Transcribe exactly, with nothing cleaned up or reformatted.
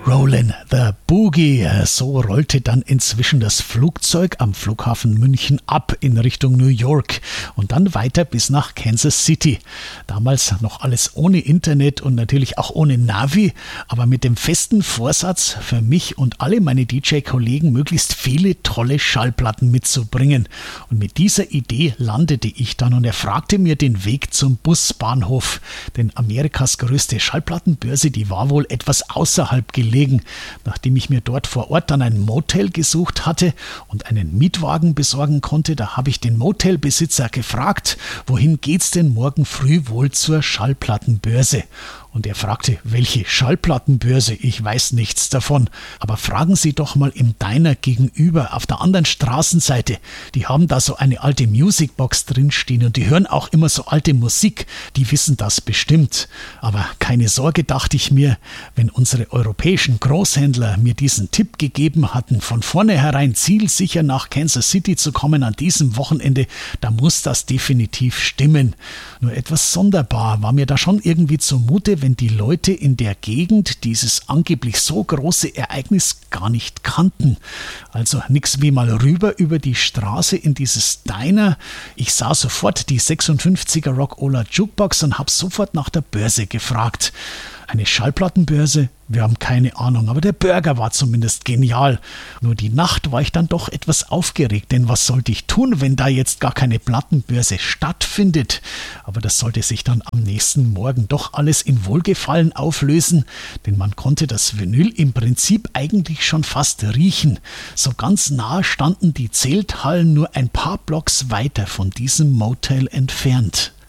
Rollin' the Boogie. So rollte dann inzwischen das Flugzeug am Flughafen München ab in Richtung New York und dann weiter bis nach Kansas City. Damals noch alles ohne Internet und natürlich auch ohne Navi, aber mit dem festen Vorsatz, für mich und alle meine D J-Kollegen möglichst viele tolle Schallplatten mitzubringen. Und mit dieser Idee landete ich dann und er fragte mir den Weg zum Busbahnhof. Denn Amerikas größte Schallplattenbörse, die war wohl etwas außerhalb gelegen. Nachdem ich mir dort vor Ort dann ein Motel gesucht hatte und einen Mietwagen besorgen konnte, da habe ich den Motelbesitzer gefragt, wohin geht's denn morgen früh wohl zur Schallplattenbörse? Und er fragte, welche Schallplattenbörse? Ich weiß nichts davon. Aber fragen Sie doch mal im Diner gegenüber, auf der anderen Straßenseite. Die haben da so eine alte Musicbox drinstehen und die hören auch immer so alte Musik. Die wissen das bestimmt. Aber keine Sorge, dachte ich mir, wenn unsere europäischen Großhändler mir diesen Tipp gegeben hatten, von vornherein zielsicher nach Kansas City zu kommen an diesem Wochenende, da muss das definitiv stimmen. Nur etwas sonderbar war mir da schon irgendwie zumute, wenn die Leute in der Gegend dieses angeblich so große Ereignis gar nicht kannten. Also nix wie mal rüber über die Straße in dieses Diner. Ich sah sofort die sechsundfünfziger Rock-Ola Jukebox und habe sofort nach der Börse gefragt. Eine Schallplattenbörse? Wir haben keine Ahnung, aber der Burger war zumindest genial. Nur die Nacht war ich dann doch etwas aufgeregt, denn was sollte ich tun, wenn da jetzt gar keine Plattenbörse stattfindet? Aber das sollte sich dann am nächsten Morgen doch alles in Wohlgefallen auflösen, denn man konnte das Vinyl im Prinzip eigentlich schon fast riechen. So ganz nah standen die Zelthallen nur ein paar Blocks weiter von diesem Motel entfernt.